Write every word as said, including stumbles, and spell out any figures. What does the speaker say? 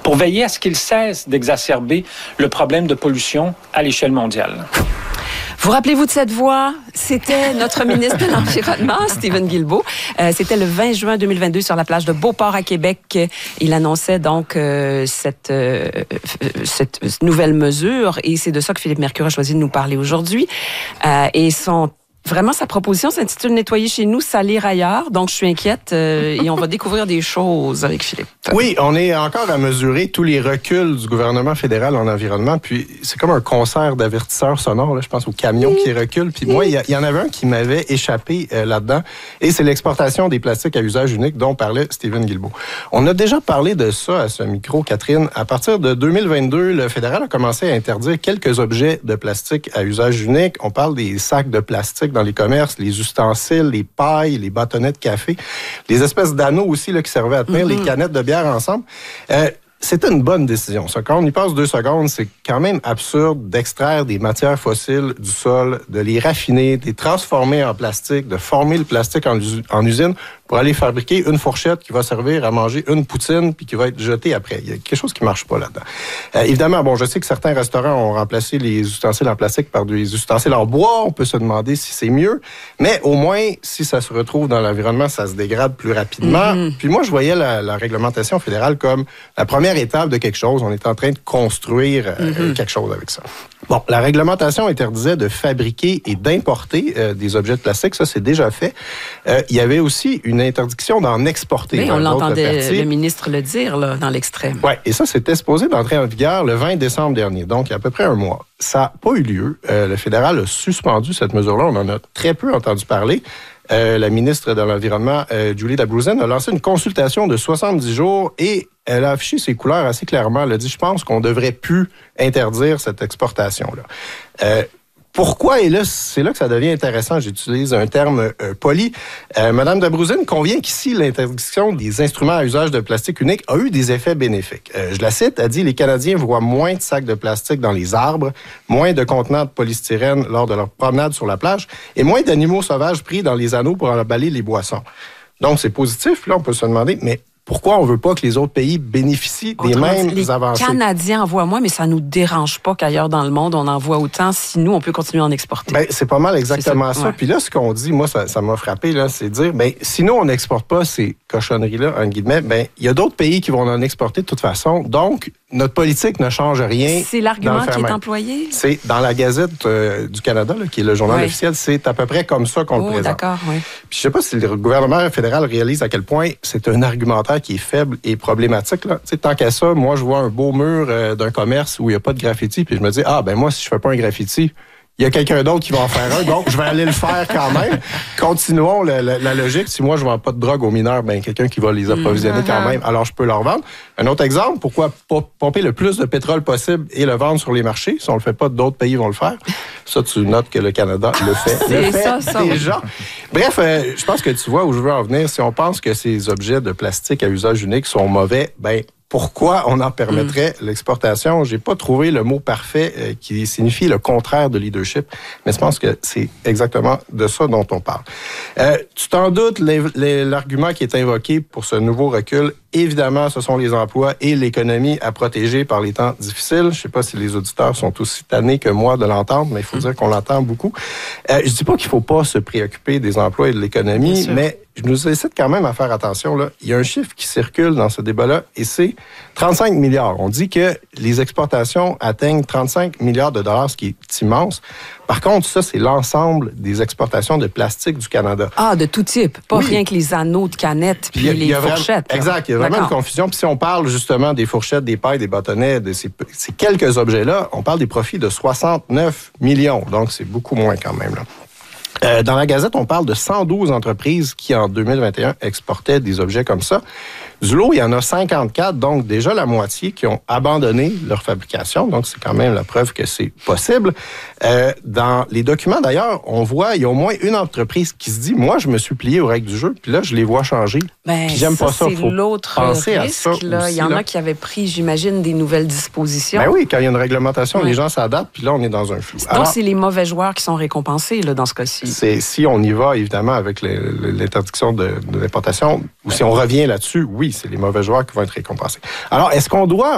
pour veiller à ce qu'il cesse d'exacerber le problème de pollution à l'échelle mondiale. Vous rappelez-vous de cette voix? C'était notre ministre de l'Environnement, Stephen Guilbeault. Euh, c'était le vingt juin deux mille vingt-deux sur la plage de Beauport à Québec. Il annonçait donc euh, cette, euh, cette nouvelle mesure et c'est de ça que Philippe Mercure a choisi de nous parler aujourd'hui. Euh, et son Vraiment, sa proposition s'intitule « Nettoyer chez nous, salir ailleurs ». Donc, je suis inquiète euh, et on va découvrir des choses avec Philippe. Oui, on est encore à mesurer tous les reculs du gouvernement fédéral en environnement. Puis, c'est comme un concert d'avertisseurs sonores. Là, je pense aux camions qui reculent. Puis moi, il y, y en avait un qui m'avait échappé euh, là-dedans. Et c'est l'exportation des plastiques à usage unique dont parlait Stephen Guilbeault. On a déjà parlé de ça à ce micro, Catherine. À partir de deux mille vingt-deux, le fédéral a commencé à interdire quelques objets de plastique à usage unique. On parle des sacs de plastique dans les commerces, les ustensiles, les pailles, les bâtonnets de café, les espèces d'anneaux aussi là, qui servaient à tenir mm-hmm. les canettes de bière ensemble. Euh, C'était une bonne décision. Ça, quand on y passe deux secondes, c'est quand même absurde d'extraire des matières fossiles du sol, de les raffiner, de les transformer en plastique, de former le plastique en, en usine pour aller fabriquer une fourchette qui va servir à manger une poutine puis qui va être jetée après. Il y a quelque chose qui marche pas là-dedans. Euh, évidemment, bon, je sais que certains restaurants ont remplacé les ustensiles en plastique par des ustensiles en bois. On peut se demander si c'est mieux, mais au moins, si ça se retrouve dans l'environnement, ça se dégrade plus rapidement. Mm-hmm. Puis moi, je voyais la, la réglementation fédérale comme la première étape de quelque chose. On est en train de construire euh, mm-hmm. quelque chose avec ça. Bon, la réglementation interdisait de fabriquer et d'importer euh, des objets de plastique. Ça, c'est déjà fait. Euh, il y avait aussi une interdiction d'en exporter. Oui, on l'entendait le ministre le dire là, dans l'extrait. Oui, et ça, c'était supposé d'entrer en vigueur le vingt décembre dernier, donc il y a à peu près un mois. Ça n'a pas eu lieu. Euh, le fédéral a suspendu cette mesure-là. On en a très peu entendu parler. Euh, la ministre de l'Environnement, euh, Julie Abruzzen, a lancé une consultation de soixante-dix jours et elle a affiché ses couleurs assez clairement. Elle a dit, je pense qu'on devrait plus interdire cette exportation-là. Euh, Pourquoi? Et là, c'est là que ça devient intéressant. J'utilise un terme euh, poli. Euh, Madame Abruzzen convient qu'ici, l'interdiction des instruments à usage de plastique unique a eu des effets bénéfiques. Euh, je la cite, elle dit « Les Canadiens voient moins de sacs de plastique dans les arbres, moins de contenants de polystyrène lors de leur promenade sur la plage et moins d'animaux sauvages pris dans les anneaux pour emballer les boissons. » Donc, c'est positif. Puis là, on peut se demander, mais pourquoi on veut pas que les autres pays bénéficient des Autrement, mêmes les avancées? Les Canadiens en voient moins, mais ça nous dérange pas qu'ailleurs dans le monde, on en voit autant si nous, on peut continuer à en exporter. Ben, c'est pas mal exactement ça. ça. Ouais. Puis là, ce qu'on dit, moi, ça, ça m'a frappé, là, c'est de dire, ben, si nous, on n'exporte pas ces cochonneries-là, en guillemets, ben, il y a d'autres pays qui vont en exporter de toute façon. Donc, notre politique ne change rien. C'est l'argument qui est employé? C'est dans la Gazette euh, du Canada, là, qui est le journal oui. officiel, c'est à peu près comme ça qu'on oh, le présente. D'accord, oui. Puis je sais pas si le gouvernement fédéral réalise à quel point c'est un argumentaire qui est faible et problématique. Là. Tant qu'à ça, moi, je vois un beau mur euh, d'un commerce où il n'y a pas de graffiti, puis je me dis, ah, ben moi, si je fais pas un graffiti, il y a quelqu'un d'autre qui va en faire un, donc je vais aller le faire quand même. Continuons la, la, la logique. Si moi, je ne vends pas de drogue aux mineurs, ben quelqu'un qui va les approvisionner mmh. quand même, alors je peux leur vendre. Un autre exemple, pourquoi pas pomper le plus de pétrole possible et le vendre sur les marchés? Si on ne le fait pas, d'autres pays vont le faire. Ça, tu notes que le Canada le fait. C'est le fait ça, ça, déjà. Oui. Bref, euh, je pense que tu vois où je veux en venir. Si on pense que ces objets de plastique à usage unique sont mauvais, ben pourquoi on en permettrait mmh. l'exportation? J'ai pas trouvé le mot parfait euh, qui signifie le contraire de leadership, mais je pense que c'est exactement de ça dont on parle. Euh, tu t'en doutes, les, les, l'argument qui est invoqué pour ce nouveau recul, évidemment, ce sont les emplois et l'économie à protéger par les temps difficiles. Je sais pas si les auditeurs sont aussi tannés que moi de l'entendre, mais il faut mmh. dire qu'on l'entend beaucoup. Euh, je dis pas qu'il faut pas se préoccuper des emplois et de l'économie, mais je nous incite quand même à faire attention. Là. Il y a un chiffre qui circule dans ce débat-là et c'est trente-cinq milliards. On dit que les exportations atteignent trente-cinq milliards de dollars, ce qui est immense. Par contre, ça, c'est l'ensemble des exportations de plastique du Canada. Ah, de tout type. Pas oui. rien que les anneaux de canettes puis, puis les fourchettes. Vraiment, exact. Il y a vraiment D'accord. une confusion. Puis si on parle justement des fourchettes, des pailles, des bâtonnets, de ces, ces quelques objets-là, on parle des profits de soixante-neuf millions. Donc, c'est beaucoup moins quand même, là. Euh, dans la Gazette, on parle de cent douze entreprises qui, en deux mille vingt et un, exportaient des objets comme ça. Du lot, il y en a cinquante-quatre, donc déjà la moitié qui ont abandonné leur fabrication. Donc, c'est quand même la preuve que c'est possible. Euh, dans les documents, d'ailleurs, on voit, il y a au moins une entreprise qui se dit, moi, je me suis plié aux règles du jeu, puis là, je les vois changer. Ben, puis j'aime ça, pas ça. C'est Faut l'autre penser risque, à ça là. aussi, il y en là. a qui avaient pris, j'imagine, des nouvelles dispositions. Ben oui, quand il y a une réglementation, ouais. les gens s'adaptent, puis là, on est dans un flou. Donc, Alors, c'est les mauvais joueurs qui sont récompensés, là, dans ce cas-ci. C'est, si on y va, évidemment, avec les, l'interdiction de, de l'importation, ou si on revient là-dessus, oui, c'est les mauvais joueurs qui vont être récompensés. Alors, est-ce qu'on doit